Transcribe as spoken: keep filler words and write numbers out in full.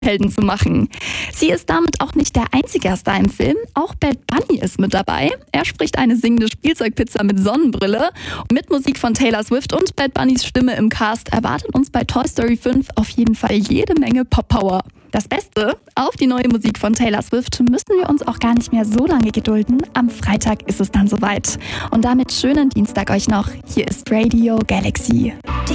Helden zu machen. Sie ist damit auch nicht der einzige Star im Film. Auch Bad Bunny ist mit dabei. Er spricht eine singende Spielzeugpizza mit Sonnenbrille. Mit Musik von Taylor Swift und Bad Bunnys Stimme im Cast erwartet uns bei Toy Story fünf auf jeden Fall jede Menge Pop-Power. Das Beste, auf die neue Musik von Taylor Swift müssen wir uns auch gar nicht mehr so lange gedulden. Am Freitag ist es dann soweit. Und damit schönen Dienstag euch noch. Hier ist Radio Galaxy.